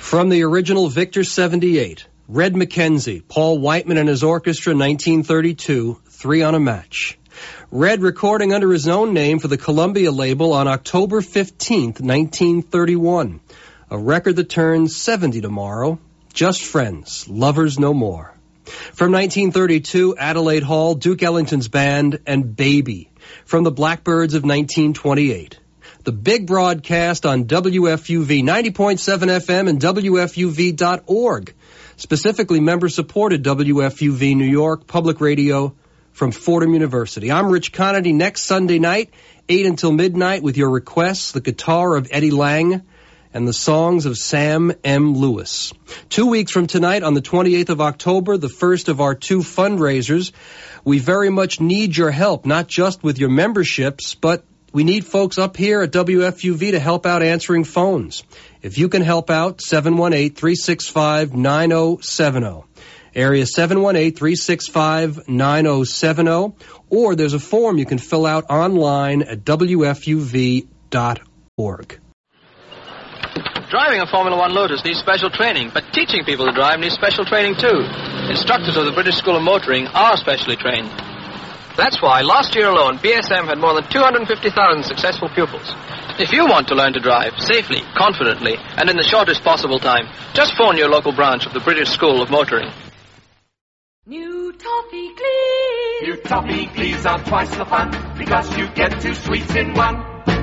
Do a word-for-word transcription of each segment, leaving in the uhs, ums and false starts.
From the original Victor seventy-eight, Red McKenzie, Paul Whiteman and his orchestra, nineteen thirty-two, Three on a Match. Red recording under his own name for the Columbia label on October fifteenth, nineteen thirty-one. A record that turns seventy tomorrow. Just Friends, Lovers No More. From nineteen thirty-two, Adelaide Hall, Duke Ellington's band, and Baby. From the Blackbirds of nineteen twenty-eight. The big broadcast on W F U V ninety point seven F M and W F U V dot org. Specifically member-supported W F U V New York Public Radio from Fordham University. I'm Rich Conity. Next Sunday night, eight until midnight, with your requests, the guitar of Eddie Lang and the songs of Sam M. Lewis. Two weeks from tonight, on the twenty-eighth of October, the first of our two fundraisers. We very much need your help, not just with your memberships, but we need folks up here at W F U V to help out answering phones. If you can help out, seven one eight, three six five, nine zero seven zero. Area seven one eight, three six five, nine zero seven zero. Or there's a form you can fill out online at W F U V dot org. Driving a Formula One Lotus needs special training, but teaching people to drive needs special training too. Instructors of the British School of Motoring are specially trained. That's why last year alone, B S M had more than two hundred fifty thousand successful pupils. If you want to learn to drive safely, confidently, and in the shortest possible time, just phone your local branch of the British School of Motoring. New Toffee Glees. New Toffee Glees are twice the fun, because you get two sweets in one.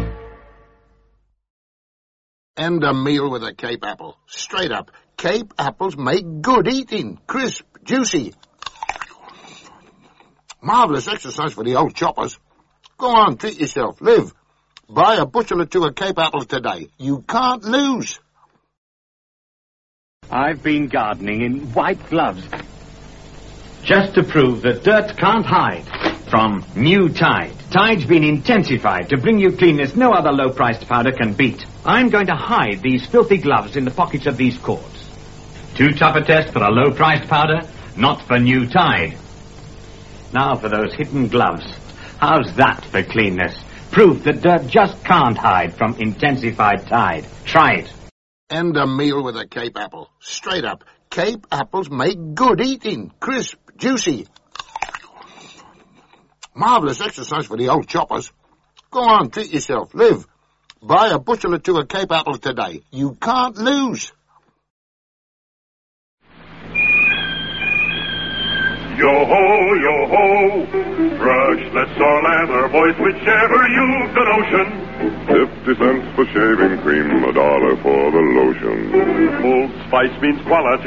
And a meal with a Cape apple. Straight up, Cape apples make good eating. Crisp, juicy. Marvellous exercise for the old choppers. Go on, treat yourself. Live. Buy a bushel or two of Cape apples today. You can't lose. I've been gardening in white gloves, just to prove that dirt can't hide from new Tide. Tide's been intensified to bring you cleanness no other low-priced powder can beat. I'm going to hide these filthy gloves in the pockets of these cords. Too tough a test for a low-priced powder? Not for new Tide. Now for those hidden gloves. How's that for cleanness? Proof that dirt just can't hide from intensified Tide. Try it. And a meal with a Cape apple. Straight up, Cape apples make good eating. Crisp, juicy. Marvellous exercise for the old choppers. Go on, treat yourself. Live. Buy a bushel or two of Cape apples today. You can't lose. Yo-ho, yo-ho, brushless or lather, boys, whichever you've the notion. Fifty cents for shaving cream, a dollar for the lotion. Old Spice means quality.